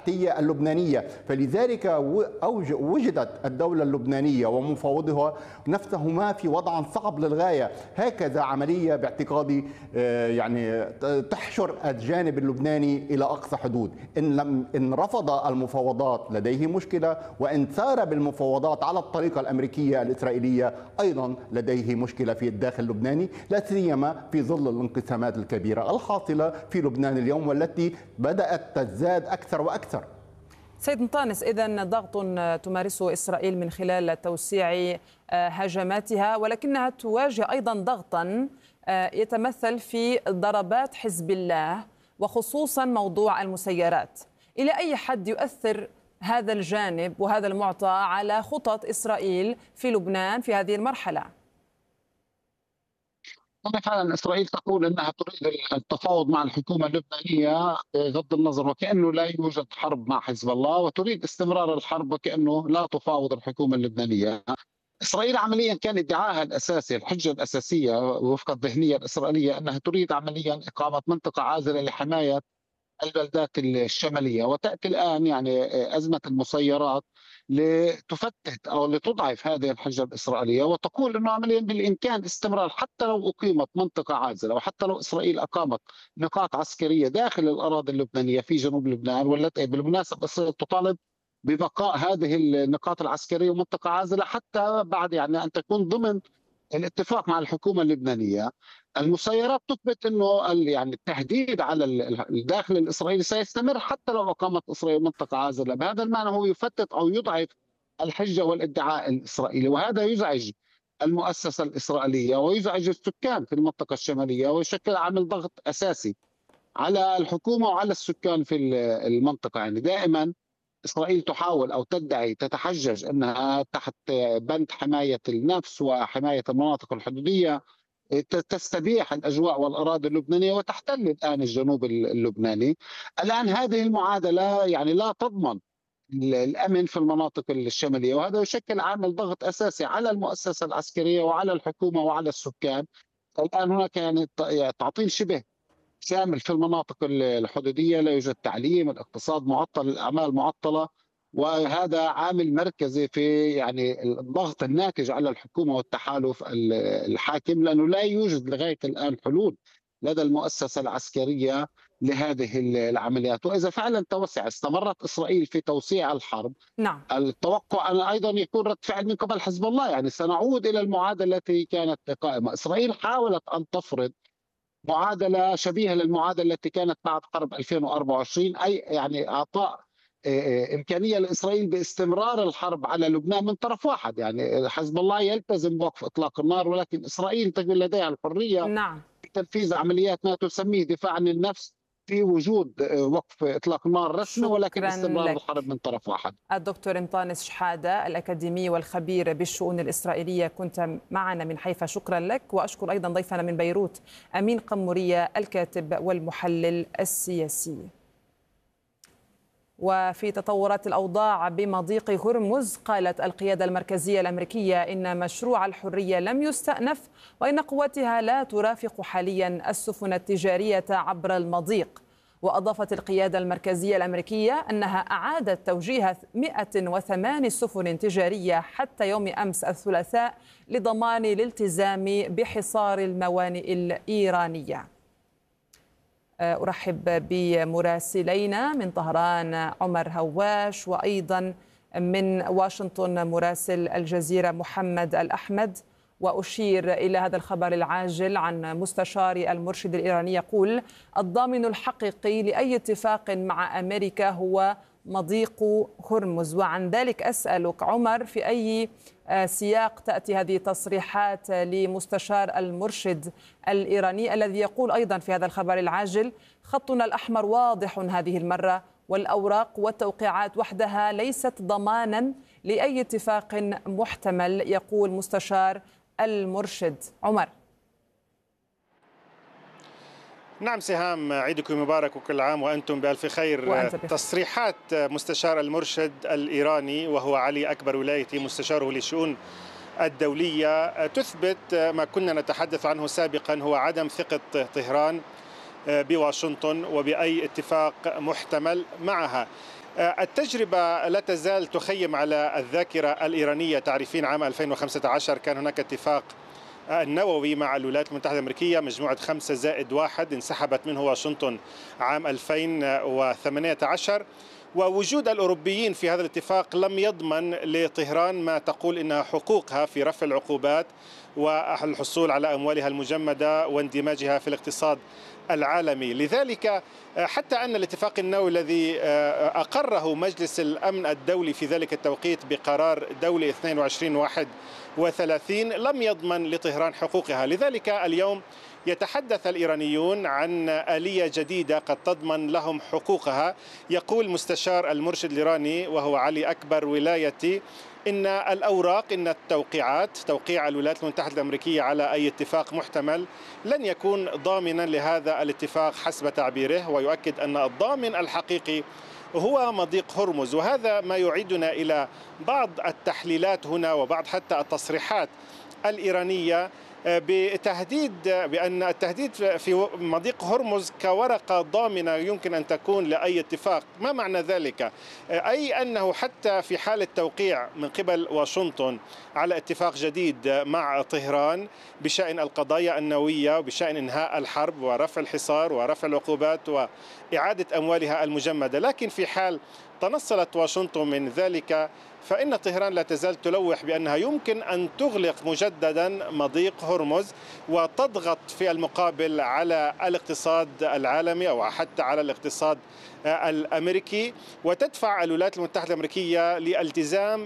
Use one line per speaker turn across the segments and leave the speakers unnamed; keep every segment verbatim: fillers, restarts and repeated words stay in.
التحتية اللبنانية. فلذلك وجدت الدولة اللبنانية ومفاوضها نفسهما في وضع صعب للغاية. هكذا عملية باعتقادي يعني تحشر الجانب اللبناني إلى أقصى حدود. إن لم إن رفض المفاوضات لديه مشكلة، وإن سار بالمفاوضات على الطريقة الأمريكية الإسرائيلية أيضا لديه مشكلة في الداخل اللبناني، لا سيما في ظل الانقسامات الكبيرة الحاصلة في لبنان اليوم والتي بدأت تزداد أكثر وأكثر.
سيد مطانس، إذن ضغط تمارسه إسرائيل من خلال توسيع هجماتها، ولكنها تواجه أيضا ضغطا يتمثل في ضربات حزب الله وخصوصا موضوع المسيرات. إلى أي حد يؤثر هذا الجانب وهذا المعطى على خطط إسرائيل في لبنان في هذه المرحلة؟
فعلا إسرائيل تقول أنها تريد التفاوض مع الحكومة اللبنانية بغض النظر وكأنه لا يوجد حرب مع حزب الله، وتريد استمرار الحرب وكأنه لا تفاوض الحكومة اللبنانية. إسرائيل عمليا كان ادعاها الأساسي، الحجة الأساسية وفق الذهنية الإسرائيلية، أنها تريد عمليا إقامة منطقة عازلة لحماية البلدات الشمالية. وتأتي الآن يعني أزمة المسيرات لتفتت أو لتضعف هذه الحجة الإسرائيلية، وتقول أنه عمليا بالإمكان استمرار حتى لو أقيمت منطقة عازلة، وحتى لو إسرائيل أقامت نقاط عسكرية داخل الأراضي اللبنانية في جنوب لبنان. والتي بالمناسبة إسرائيل تطالب ببقاء هذه النقاط العسكرية ومنطقة عازلة حتى بعد يعني أن تكون ضمن الاتفاق مع الحكومة اللبنانية. المسيرات تثبت انه يعني التهديد على الداخل الاسرائيلي سيستمر حتى لو اقامت اسرائيل منطقه عازله. بهذا المعنى هو يفتت او يضعف الحجه والادعاء الاسرائيلي، وهذا يزعج المؤسسه الاسرائيليه ويزعج السكان في المنطقه الشماليه، ويشكل عامل ضغط اساسي على الحكومه وعلى السكان في المنطقه. يعني دائما إسرائيل تحاول أو تدعي تتحجج أنها تحت بند حماية النفس وحماية المناطق الحدودية تستبيح الأجواء والأراضي اللبنانية وتحتل الآن الجنوب اللبناني. الآن هذه المعادلة يعني لا تضمن الأمن في المناطق الشمالية، وهذا يشكل عامل ضغط أساسي على المؤسسة العسكرية وعلى الحكومة وعلى السكان. الآن هناك يعني تعطيل شبه شامل في المناطق الحدودية، لا يوجد تعليم، الاقتصاد معطل، الأعمال معطلة، وهذا عامل مركزي في يعني الضغط الناتج على الحكومة والتحالف الحاكم، لأنه لا يوجد لغاية الآن حلول لدى المؤسسة العسكرية لهذه العمليات. وإذا فعلا توسع استمرت إسرائيل في توسيع الحرب،
نعم،
التوقع أن أيضا يكون رد فعل من قبل حزب الله. يعني سنعود إلى المعادلة التي كانت قائمة. إسرائيل حاولت أن تفرض معادلة شبيهة للمعادلة التي كانت بعد حرب ألفين وأربعة وعشرين، أي يعني إعطاء إمكانية لإسرائيل باستمرار الحرب على لبنان من طرف واحد. يعني حزب الله يلتزم بوقف إطلاق النار، ولكن إسرائيل تجد لديها الحرية
نعم،
في تنفيذ عمليات ما تسميه دفاع عن النفس في وجود وقف إطلاق نار رسمي، ولكن استمرار
لك.
الحرب من طرف واحد.
الدكتور مطانس شحادة الأكاديمي والخبير بالشؤون الإسرائيلية، كنت معنا من حيفا، شكرا لك. وأشكر أيضا ضيفنا من بيروت أمين قمورية الكاتب والمحلل السياسي. وفي تطورات الأوضاع بمضيق هرمز، قالت القيادة المركزية الأمريكية إن مشروع الحرية لم يستأنف، وإن قواتها لا ترافق حاليا السفن التجارية عبر المضيق. وأضافت القيادة المركزية الأمريكية أنها أعادت توجيه مئة وثمانية سفن تجارية حتى يوم أمس الثلاثاء لضمان الالتزام بحصار الموانئ الإيرانية. أرحب بمراسلينا من طهران عمر هواش، وأيضا من واشنطن مراسل الجزيرة محمد الأحمد. وأشير إلى هذا الخبر العاجل عن مستشار المرشد الإيراني يقول الضامن الحقيقي لأي اتفاق مع أمريكا هو مضيق هرمز. وعن ذلك أسألك عمر، في أي سياق تأتي هذه التصريحات لمستشار المرشد الإيراني الذي يقول أيضا في هذا الخبر العاجل خطنا الأحمر واضح هذه المرة، والأوراق والتوقيعات وحدها ليست ضمانا لأي اتفاق محتمل، يقول مستشار المرشد. عمر.
نعم سهام، عيدكم مبارك وكل عام وأنتم بألف خير. تصريحات مستشار المرشد الإيراني وهو علي أكبر ولايتي مستشاره للشؤون الدولية تثبت ما كنا نتحدث عنه سابقا، هو عدم ثقة طهران بواشنطن وبأي اتفاق محتمل معها. التجربة لا تزال تخيم على الذاكرة الإيرانية. تعرفين عام ألفين وخمسة عشر كان هناك اتفاق النووي مع الولايات المتحدة الأمريكية، مجموعة خمسة زائد واحد، انسحبت منه واشنطن عام ألفين وثمانية عشر، ووجود الأوروبيين في هذا الاتفاق لم يضمن لطهران ما تقول إنها حقوقها في رفع العقوبات والحصول على أموالها المجمدة واندماجها في الاقتصاد العالمي. لذلك حتى أن الاتفاق النووي الذي أقره مجلس الأمن الدولي في ذلك التوقيت بقرار دولي اثنين وعشرين واحد وثلاثين لم يضمن لطهران حقوقها. لذلك اليوم يتحدث الإيرانيون عن آلية جديدة قد تضمن لهم حقوقها. يقول مستشار المرشد الإيراني وهو علي أكبر ولايتي إن الأوراق، إن التوقيعات، توقيع الولايات المتحدة الأمريكية على أي اتفاق محتمل لن يكون ضامنا لهذا الاتفاق حسب تعبيره، ويؤكد أن الضامن الحقيقي هو مضيق هرمز. وهذا ما يعيدنا إلى بعض التحليلات هنا وبعض حتى التصريحات الإيرانية بتهديد بأن التهديد في مضيق هرمز كورقة ضامنة يمكن أن تكون لأي اتفاق. ما معنى ذلك؟ أي أنه حتى في حال التوقيع من قبل واشنطن على اتفاق جديد مع طهران بشأن القضايا النووية وبشأن إنهاء الحرب ورفع الحصار ورفع العقوبات وإعادة أموالها المجمدة، لكن في حال تنصلت واشنطن من ذلك فإن طهران لا تزال تلوح بأنها يمكن أن تغلق مجددا مضيق هرمز وتضغط في المقابل على الاقتصاد العالمي أو حتى على الاقتصاد الأمريكي، وتدفع الولايات المتحدة الأمريكية للالتزام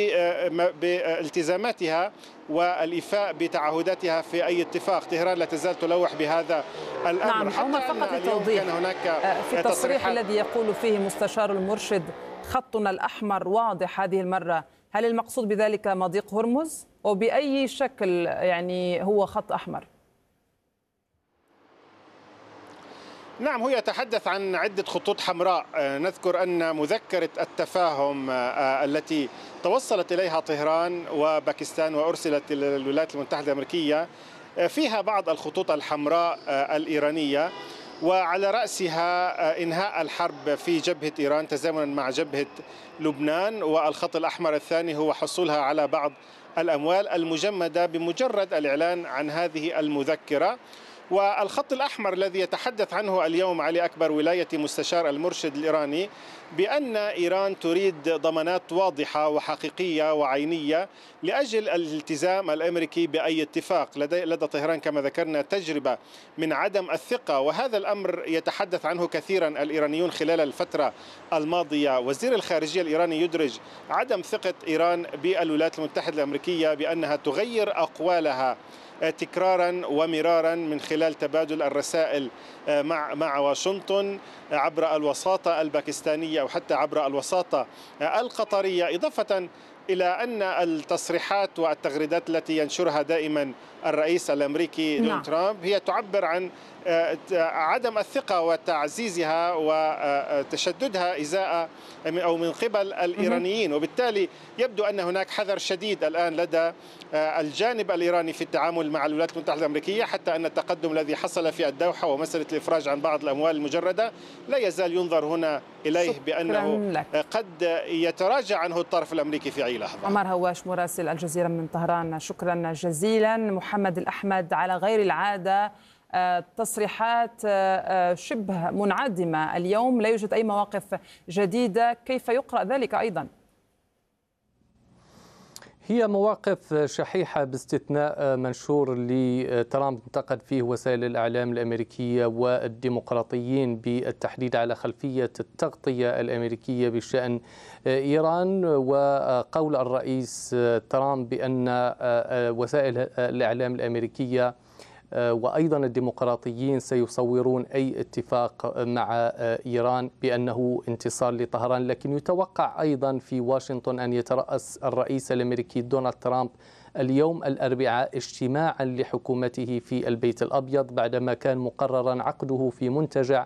بالتزاماتها والإيفاء بتعهداتها في أي اتفاق. طهران لا تزال تلوح بهذا الأمر.
نعم، عمر فقط التوضيح في التصريح الذي يقول فيه مستشار المرشد خطنا الأحمر واضح هذه المرة، هل المقصود بذلك مضيق هرمز وبأي شكل يعني هو خط أحمر؟
نعم، هو يتحدث عن عدة خطوط حمراء. نذكر أن مذكرة التفاهم التي توصلت إليها طهران وباكستان وأرسلت إلى الولايات المتحدة الأمريكية فيها بعض الخطوط الحمراء الإيرانية، وعلى رأسها إنهاء الحرب في جبهة إيران تزامنا مع جبهة لبنان، والخط الأحمر الثاني هو حصولها على بعض الأموال المجمدة بمجرد الإعلان عن هذه المذكرة. والخط الأحمر الذي يتحدث عنه اليوم علي أكبر ولايتي مستشار المرشد الإيراني بأن إيران تريد ضمانات واضحة وحقيقية وعينية لأجل الالتزام الأمريكي بأي اتفاق. لدى, لدى طهران كما ذكرنا تجربة من عدم الثقة، وهذا الأمر يتحدث عنه كثيرا الإيرانيون خلال الفترة الماضية. وزير الخارجية الإيراني يدرج عدم ثقة إيران بالولايات المتحدة الأمريكية بأنها تغير أقوالها تكرارا ومرارا من خلال تبادل الرسائل مع مع واشنطن عبر الوساطة الباكستانية أو حتى عبر الوساطة القطرية، إضافة إلى أن التصريحات والتغريدات التي ينشرها دائما الرئيس الأمريكي دونالد ترامب هي تعبر عن عدم الثقة وتعزيزها وتشددها إزاء أو من قبل الإيرانيين، وبالتالي يبدو أن هناك حذر شديد الآن لدى الجانب الإيراني في التعامل مع الولايات المتحدة الأمريكية، حتى أن التقدم الذي حصل في الدوحة ومسألة الإفراج عن بعض الأموال المجردة لا يزال ينظر هنا إليه بأنه قد يتراجع عنه الطرف الأمريكي في أي لحظة.
عمر هواش مراسل الجزيرة من طهران، شكرا جزيلا. محمد الأحمد، على غير العادة تصريحات شبه منعدمة اليوم، لا يوجد أي مواقف جديدة، كيف يقرأ ذلك أيضا؟
هي مواقف شحيحة باستثناء منشور لترامب انتقد فيه وسائل الإعلام الأمريكية والديمقراطيين بالتحديد على خلفية التغطية الأمريكية بشأن إيران، وقول الرئيس ترامب بأن وسائل الإعلام الأمريكية وأيضا الديمقراطيين سيصورون أي اتفاق مع إيران بأنه انتصار لطهران. لكن يتوقع أيضا في واشنطن أن يترأس الرئيس الأمريكي دونالد ترامب اليوم الأربعاء اجتماعا لحكومته في البيت الأبيض بعدما كان مقررا عقده في منتجع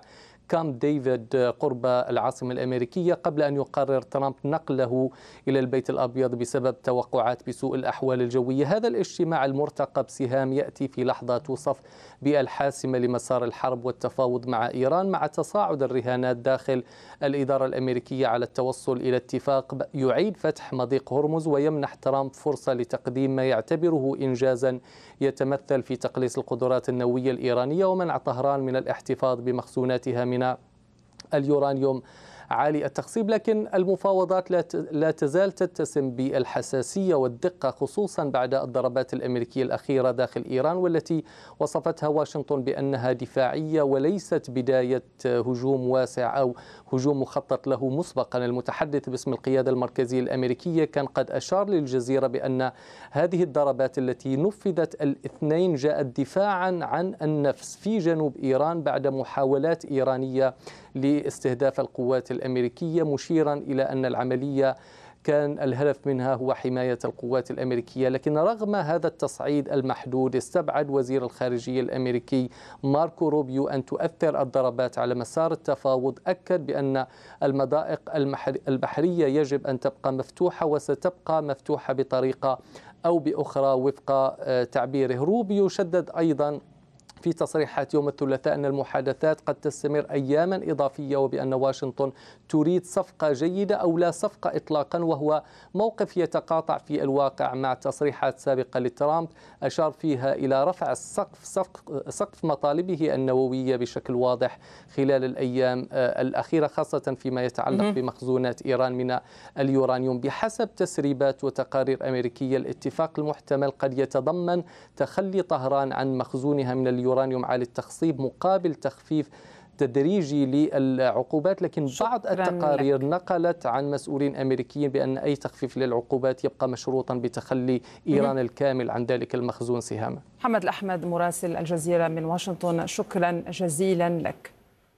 كامب ديفيد قرب العاصمة الأمريكية قبل أن يقرر ترامب نقله إلى البيت الأبيض بسبب توقعات بسوء الأحوال الجوية. هذا الاجتماع المرتقب سهام يأتي في لحظة توصف بالحاسمة لمسار الحرب والتفاوض مع إيران، مع تصاعد الرهانات داخل الإدارة الأمريكية على التوصل إلى اتفاق يعيد فتح مضيق هرمز ويمنح ترامب فرصة لتقديم ما يعتبره إنجازا يتمثل في تقليص القدرات النووية الإيرانية ومنع طهران من الاحتفاظ بمخزوناتها من اليورانيوم عالي التخصيب. لكن المفاوضات لا تزال تتسم بالحساسية والدقة، خصوصا بعد الضربات الأمريكية الأخيرة داخل إيران، والتي وصفتها واشنطن بأنها دفاعية وليست بداية هجوم واسع أو هجوم مخطط له مسبقا. المتحدث باسم القيادة المركزية الأمريكية كان قد أشار للجزيرة بأن هذه الضربات التي نفذت الاثنين جاءت دفاعا عن النفس في جنوب إيران بعد محاولات إيرانية لاستهداف القوات الأمريكية، مشيرا إلى أن العملية كان الهدف منها هو حماية القوات الأمريكية. لكن رغم هذا التصعيد المحدود استبعد وزير الخارجية الأمريكي ماركو روبيو أن تؤثر الضربات على مسار التفاوض. أكد بأن المضائق البحرية يجب أن تبقى مفتوحة وستبقى مفتوحة بطريقة أو بأخرى وفق تعبيره. روبيو شدد أيضا في تصريحات يوم الثلاثاء أن المحادثات قد تستمر أياما إضافية وبأن واشنطن تريد صفقة جيدة أو لا صفقة إطلاقا، وهو موقف يتقاطع في الواقع مع تصريحات سابقة لترامب أشار فيها إلى رفع السقف سقف مطالبه النووية بشكل واضح خلال الأيام الأخيرة، خاصة فيما يتعلق بمخزونات إيران من اليورانيوم. بحسب تسريبات وتقارير أمريكية الاتفاق المحتمل قد يتضمن تخلي طهران عن مخزونها من اليورانيوم يورانيوم عالي التخصيب مقابل تخفيف تدريجي للعقوبات. لكن بعض التقارير لك. نقلت عن مسؤولين أمريكيين بأن أي تخفيف للعقوبات يبقى مشروطا بتخلي إيران الكامل عن ذلك المخزون سهاما.
محمد الأحمد مراسل الجزيرة من واشنطن، شكرا جزيلا لك.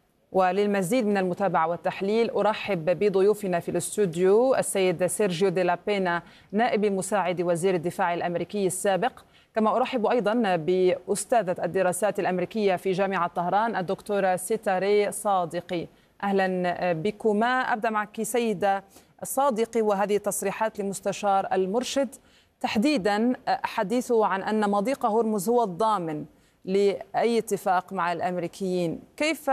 وللمزيد من المتابعة والتحليل أرحب بضيوفنا في الاستوديو السيد سيرجيو دي لا بينا نائب مساعد وزير الدفاع الأمريكي السابق، كما أرحب أيضا بأستاذة الدراسات الأمريكية في جامعة طهران الدكتورة ستاري صادقي. أهلا بكما. أبدأ معك سيدة صادقي، وهذه تصريحات لمستشار المرشد تحديدا حديثه عن أن مضيق هرمز هو الضامن لأي اتفاق مع الأمريكيين. كيف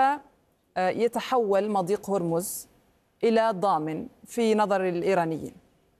يتحول مضيق هرمز إلى ضامن في نظر الإيرانيين؟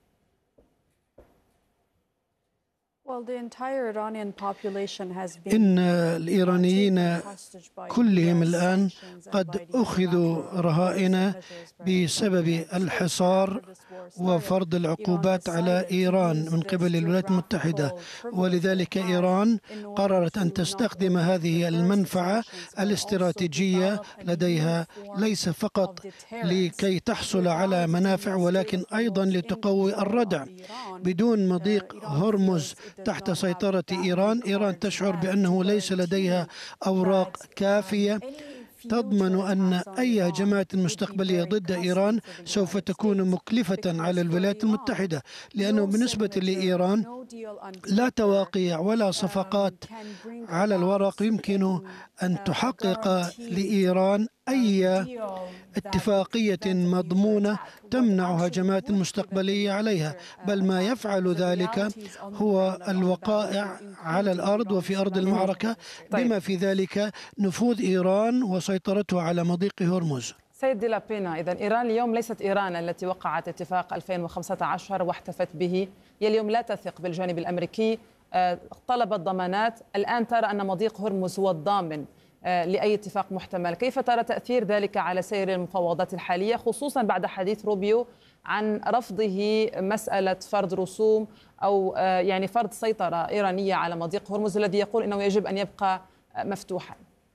إن الإيرانيين كلهم الآن قد أخذوا رهائن بسبب الحصار وفرض العقوبات على إيران من قبل الولايات المتحدة، ولذلك إيران قررت أن تستخدم هذه المنفعة الاستراتيجية لديها ليس فقط لكي تحصل على منافع ولكن أيضا لتقوي الردع. بدون مضيق هرمز تحت سيطرة إيران، إيران تشعر بأنه ليس لديها أوراق كافية تضمن أن أي هجمات مستقبلية ضد إيران سوف تكون مكلفة على الولايات المتحدة، لأنه بالنسبة لإيران لا تواقيع ولا صفقات على الورق يمكن أن تحقق لإيران أي اتفاقية مضمونة تمنع هجمات مستقبلية عليها، بل ما يفعل ذلك هو الوقائع على الأرض وفي أرض المعركة، بما في ذلك نفوذ إيران وسيطرتها على مضيق هرمز.
سيد دي لا بينا، إذن إيران اليوم ليست إيران التي وقعت اتفاق ألفين وخمسة عشر واحتفت به، هي اليوم لا تثق بالجانب الأمريكي، طلبت ضمانات، الآن ترى أن مضيق هرمز هو الضامن لأي اتفاق محتمل. كيف ترى تأثير ذلك على سير المفاوضات الحالية، خصوصا بعد حديث روبيو عن رفضه مسألة فرض رسوم أو يعني فرض سيطرة إيرانية على مضيق هرمز الذي يقول أنه يجب أن يبقى مفتوحا؟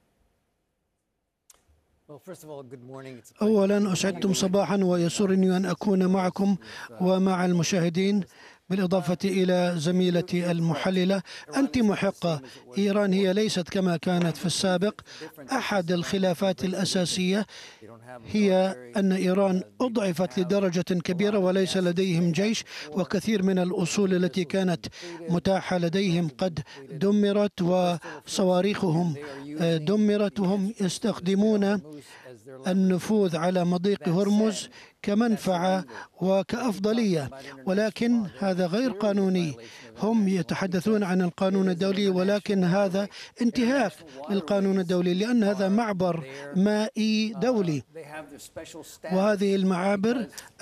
أولا أسعدتم صباحا ويسرني أن أكون معكم ومع المشاهدين، بالإضافة إلى زميلتي المحللة. أنت محقة، إيران هي ليست كما كانت في السابق. أحد الخلافات الأساسية هي أن إيران أضعفت لدرجة كبيرة وليس لديهم جيش، وكثير من الأصول التي كانت متاحة لديهم قد دمرت وصواريخهم دمرت، وهم يستخدمون النفوذ على مضيق هرمز كمنفعة وكأفضلية، ولكن هذا غير قانوني. هم يتحدثون عن القانون الدولي، ولكن هذا انتهاك للقانون الدولي، لأن هذا معبر مائي دولي، وهذه المعابر